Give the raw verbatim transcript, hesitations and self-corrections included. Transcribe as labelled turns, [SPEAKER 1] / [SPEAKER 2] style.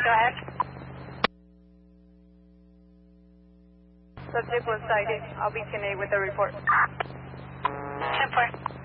[SPEAKER 1] go ahead. Subject was sighted. I'll be ten eight with a report.
[SPEAKER 2] ten four.